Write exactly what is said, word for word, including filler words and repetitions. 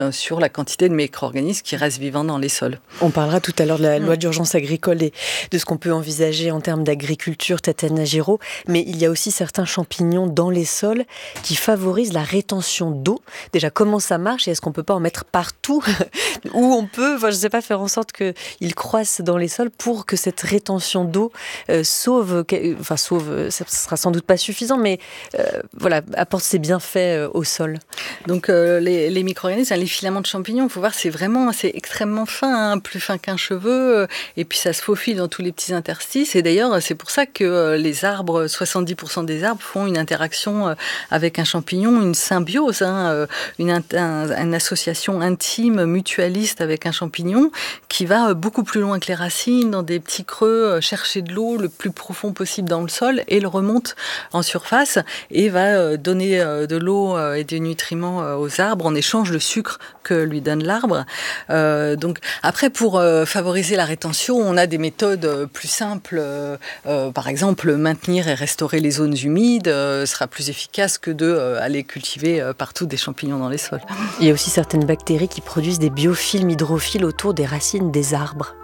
euh, sur la quantité de micro-organismes qui restent vivants dans les sols. On parlera tout à l'heure de la loi d'urgence agricole et de ce qu'on peut envisager en termes d'agriculture, Tatiana Giraud, mais il y a aussi certains champignons dans les sols qui favorisent la rétention d'eau. Déjà, comment ça marche et est-ce qu'on ne peut pas en mettre partout où on peut, enfin, je ne sais pas, faire en sorte qu'ils croissent dans les sols pour que cette rétention d'eau euh, sauve, enfin sauve, ça ne sera sans doute pas suffisant, mais euh, voilà, apporte ses bienfaits euh, au sol. Donc euh, les, les micro-organismes, les filaments de champignons, il faut voir, c'est vraiment, c'est extrêmement fin, hein, plus fin qu'un cheveu, euh, et puis ça se faufile dans tous les petits interstices. Et d'ailleurs, c'est pour ça que euh, les arbres, soixante-dix pour cent des arbres font une interaction euh, avec un champignon, une symbiose, hein, euh, une, un, une association intime, mutualiste avec un champignon, qui va euh, beaucoup plus loin que les racines, dans des petits creux, euh, chercher de l'eau le plus profond possible dans le sol, et le remonte en surface, et va euh, donner euh, de l'eau euh, et des nutriments euh, aux arbres en échange de sucre que lui donne l'arbre. Euh, donc après, pour euh, favoriser la rétention, on a des méthodes euh, plus simples. Euh, euh, par exemple, maintenir et restaurer les zones humides euh, sera plus efficace que de euh, aller cultiver euh, partout des champignons dans les sols. Il y a aussi certaines bactéries qui produisent des biofilms hydrophiles autour des racines des arbres.